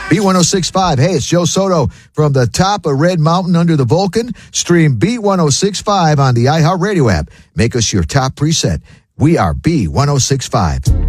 B1065. Hey, it's Joe Soto from the top of Red Mountain under the Vulcan. Stream B1065 on the iHeartRadio app. Make us your top preset. We are B1065.